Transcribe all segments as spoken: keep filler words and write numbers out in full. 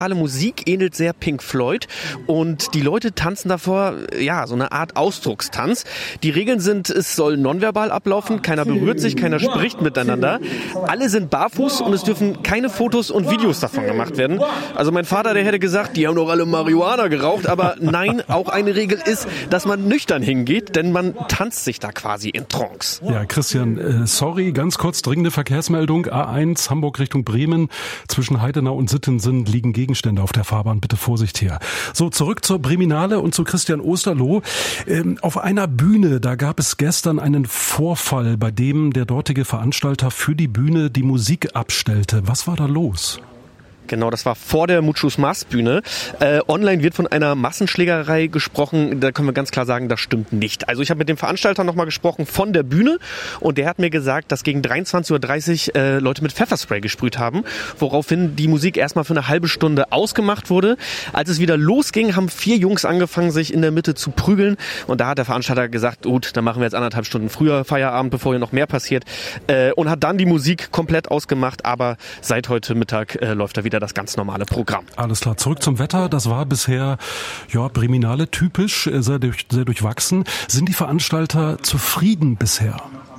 Alle Musik ähnelt sehr Pink Floyd und die Leute tanzen davor, ja, so eine Art Ausdruckstanz. Die Regeln sind, es soll nonverbal ablaufen, keiner berührt sich, keiner spricht miteinander. Alle sind barfuß und es dürfen keine Fotos und Videos davon gemacht werden. Also mein Vater, der hätte gesagt, die haben doch alle Marihuana geraucht, aber nein, auch eine Regel ist, dass man nüchtern hingeht, denn man tanzt sich da quasi in Trance. Ja, Christian, äh, sorry, ganz kurz dringende Verkehrsmeldung. A eins, Hamburg Richtung Bremen. Zwischen Heidenau und Sittensen liegen Gegenstände auf der Fahrbahn. Bitte Vorsicht hier. So, zurück zur Breminale und zu Christian Osterloh. Ähm, auf einer Bühne, da gab es gestern einen Vorfall, bei dem der dortige Veranstalter für die Bühne die Musik abstellte. Was war da los? Genau, das war vor der Muchos Mas Bühne. Äh, online wird von einer Massenschlägerei gesprochen. Da können wir ganz klar sagen, das stimmt nicht. Also ich habe mit dem Veranstalter nochmal gesprochen von der Bühne und der hat mir gesagt, dass gegen dreiundzwanzig Uhr dreißig äh, Leute mit Pfefferspray gesprüht haben, woraufhin die Musik erstmal für eine halbe Stunde ausgemacht wurde. Als es wieder losging, haben vier Jungs angefangen, sich in der Mitte zu prügeln und da hat der Veranstalter gesagt, gut, dann machen wir jetzt anderthalb Stunden früher Feierabend, bevor hier noch mehr passiert, äh, und hat dann die Musik komplett ausgemacht, aber seit heute Mittag äh, läuft da wieder das ganz normale Programm. Alles klar, zurück zum Wetter. Das war bisher ja Breminale typisch, sehr, durch, sehr durchwachsen. Sind die Veranstalter zufrieden bisher?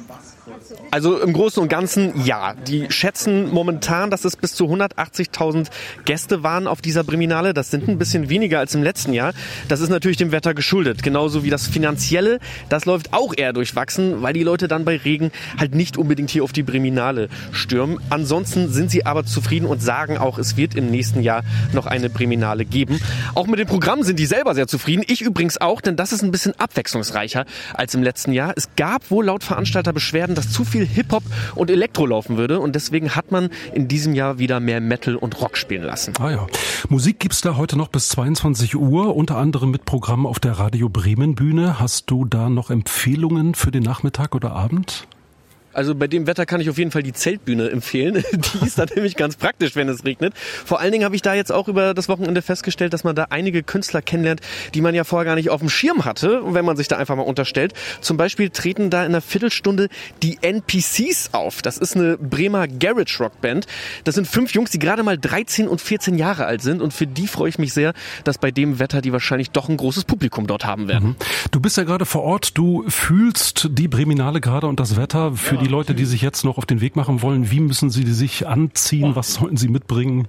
Also im Großen und Ganzen ja. Die schätzen momentan, dass es bis zu hundertachtzigtausend Gäste waren auf dieser Breminale. Das sind ein bisschen weniger als im letzten Jahr. Das ist natürlich dem Wetter geschuldet. Genauso wie das Finanzielle. Das läuft auch eher durchwachsen, weil die Leute dann bei Regen halt nicht unbedingt hier auf die Breminale stürmen. Ansonsten sind sie aber zufrieden und sagen auch, es wird im nächsten Jahr noch eine Breminale geben. Auch mit dem Programm sind die selber sehr zufrieden. Ich übrigens auch, denn das ist ein bisschen abwechslungsreicher als im letzten Jahr. Es gab wohl laut Veranstalter Beschwerden, dass zu viel Hip-Hop und Elektro laufen würde und deswegen hat man in diesem Jahr wieder mehr Metal und Rock spielen lassen. Ah ja. Musik gibt's da heute noch bis zweiundzwanzig Uhr, unter anderem mit Programm auf der Radio Bremen Bühne. Hast du da noch Empfehlungen für den Nachmittag oder Abend? Also bei dem Wetter kann ich auf jeden Fall die Zeltbühne empfehlen. Die ist dann nämlich ganz praktisch, wenn es regnet. Vor allen Dingen habe ich da jetzt auch über das Wochenende festgestellt, dass man da einige Künstler kennenlernt, die man ja vorher gar nicht auf dem Schirm hatte, wenn man sich da einfach mal unterstellt. Zum Beispiel treten da in einer Viertelstunde die N P Cs auf. Das ist eine Bremer Garage-Rock-Band. Das sind fünf Jungs, die gerade mal dreizehn und vierzehn Jahre alt sind. Und für die freue ich mich sehr, dass bei dem Wetter die wahrscheinlich doch ein großes Publikum dort haben werden. Du bist ja gerade vor Ort. Du fühlst die Breminale gerade und das Wetter. Für die Leute, die sich jetzt noch auf den Weg machen wollen, wie müssen sie sich anziehen? Was sollten sie mitbringen?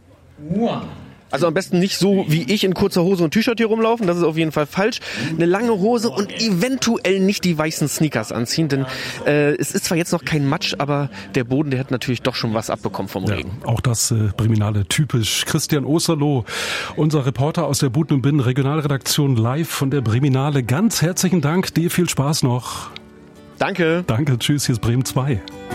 Also am besten nicht so wie ich in kurzer Hose und T-Shirt hier rumlaufen, das ist auf jeden Fall falsch. Eine lange Hose und eventuell nicht die weißen Sneakers anziehen, denn äh, es ist zwar jetzt noch kein Matsch, aber der Boden, der hat natürlich doch schon was abbekommen vom Regen. Ja, auch das äh, Breminale typisch. Christian Osterloh, unser Reporter aus der Buten und Binnen Regionalredaktion live von der Breminale. Ganz herzlichen Dank, dir viel Spaß noch. Danke. Danke, tschüss, hier ist Bremen zwei.